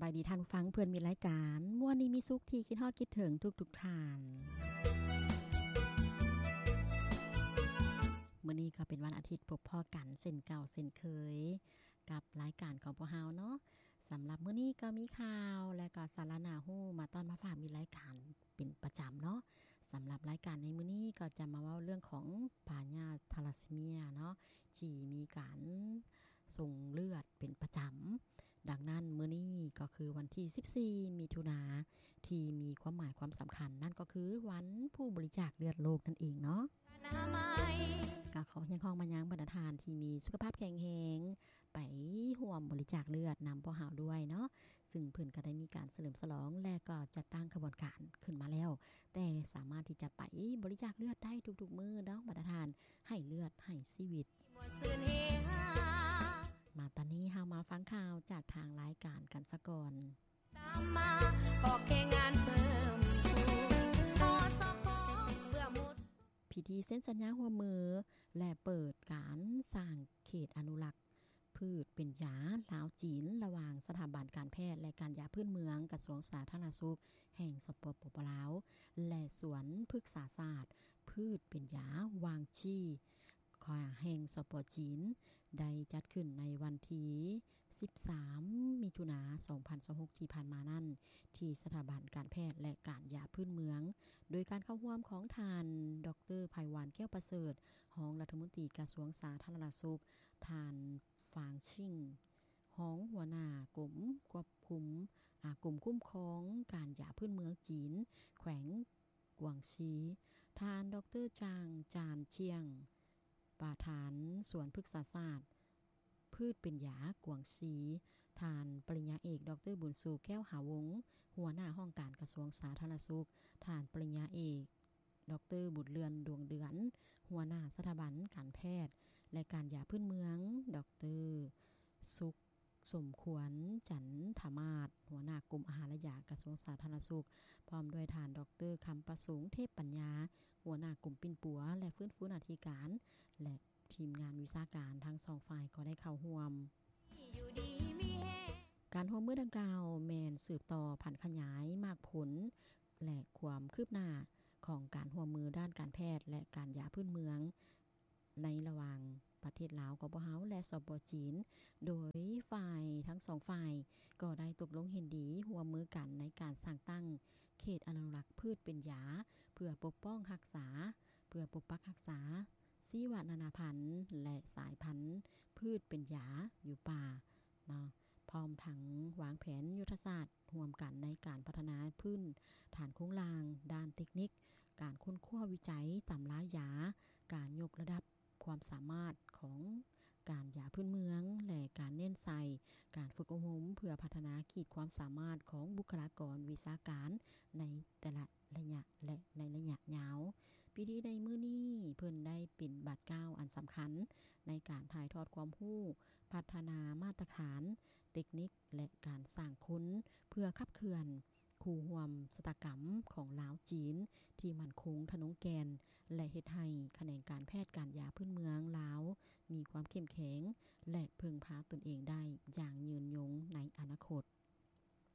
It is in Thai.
บายดีท่านผู้ฟังเพื่อนมีรายการม่วนนี้มีสุขที่คิดฮอดคิดถึงทุกท่านมื้อนี้ก็เป็นวันอาทิตย์พบพ่อกันเส้นเก่าเส้นเคยกับรายการของพวกเฮาเนาะสำหรับมื้อนี้ก็มีข่าวและก็สาระน่าฮู้มาต้อนมาฝากมีรายการเป็นประจำเนาะสำหรับรายการในมื้อนี้ก็จะมาเว้าเรื่องของพาญาทาลัสซีเมียเนาะที่มีการส่งเลือดเป็นประจำดังนั้นมื้อนี้ก็คือวันที่14มิถุนายนที่มีความหมายความสำคัญนั่นก็คือวันผู้บริจาคเลือดโลกนั่นเองเนาะก็ขอยังคองมายังบรรดาทานที่มีสุขภาพแข็งแรงไปร่วมบริจาคเลือดนำพวกเฮาด้วยเนาะซึ่งเพิ่นก็ได้มีการเฉลิมฉลองและก็จัดตั้งขบวนการขึ้นมาแล้วแต่สามารถที่จะไปบริจาคเลือดได้ทุกๆมื้อเนาะบรรดาทานให้เลือดให้ชีวิตมาตอนนี้เฮามาฟังข่าวจากทางรายการกันซะก่อนตามมาขอแค่งานเพิ่มพิธีเซ็นสัญญาร่วมมือและเปิดการสร้างเขตอนุรักษ์พืชเป็นยาลาวจีนระหว่างสถาบันการแพทย์และการยาพื้นเมืองกระทรวงสาธารณสุขแห่งสปป.ลาวและสวนพฤกษศาสตร์พืชเป็นยาวางจี้แห่งสปจีนได้จัดขึ้นในวันที่13มิถุนายน2026ที่ผ่านมานั้นที่สถาบันการแพทย์และการยาพื้นเมืองโดยการเข้าร่วมของท่านดร.ไพวานแก้วประเสริฐรองรัฐมนตรีกระทรวงสาธารณสุขท่านฟางชิงรองหัวหน้ากรมควบคุมกรมคุ้มครองการยาพื้นเมืองจีนแขวงกวางซีท่านดร.จางจานเชียงประธานสวนพฤกษศาสตร์พืชเป็นยากวางซีท่านปริญญาเอกดร.บุญสู่แก้วหาวงศ์หัวหน้าห้องการกระทรวงสาธารณสุขท่านปริญญาเอกดร.บุตรเรือนดวงเดือนหัวหน้าสถาบันการแพทย์และการยาพื้นเมืองดร.สุขสมควรจันทมาศหัวหน้ากรมอาหารและยากระทรวงสาธารณสุขพร้อมด้วยท่านดร.คำประสงค์เทพปัญญาหัวหน้ากลุ่มปิ่นปัวและฟื้นฟูนาธิการและทีมงานวิชาการทั้งสองฝ่ายก็ได้เข้าร่วมการร่วมมือดังกล่าวแม่นสืบต่อผันขยายมากผลและความคืบหน้าของการร่วมมือด้านการแพทย์และการยาพื้นเมืองในระหว่างประเทศลาวกบเฮาและสปจีนโดยฝ่ายทั้งสองฝ่ายก็ได้ตกลงเห็นดีร่วมมือกันในการสร้างตั้งเขตอนุรักษ์พืชเป็นยาเพื่อปกป้องรักษาเพื่อปกปักรักษาชีวนานาพันธุ์และสายพันธุ์พืชเป็นยาอยู่ป่าเนาะพร้อมทั้งวางแผนยุทธศาสตร์ร่วมกันในการพัฒนาพื้นฐานโครงสร้างด้านเทคนิคการค้นคว้าวิจัยตำรายาการยกระดับความสามารถของการยาพื้นเมืองและการเน้นใส่การฝึกอบรมเพื่อพัฒนาขีดความสามารถของบุคลากรวิชาการในแต่ละระยะและในระยะยาวปีที่ในมื้อนี้เพิ่นได้เป็นบัตร9อันสำคัญในการถ่ายทอดความรู้พัฒนามาตรฐานเทคนิคและการสร้างค้นเพื่อขับเคลื่อนคู่ร่วมสตกรรมของลาวจีนที่มั่นคงทนงแกนและเฮ็ดให้แขนงการแพทย์การยาพื้นเมืองลาวมีความเข้มแข็งและพึ่งพาตนเองได้อย่างยืนยงในอนาคต